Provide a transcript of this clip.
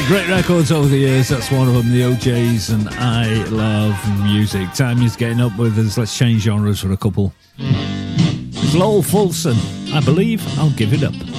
Great records over the years. That's one of them, the OJs, and I love music. Time is getting up with us. Let's change genres for a couple. It's Lowell Fulson. I believe I'll give it up.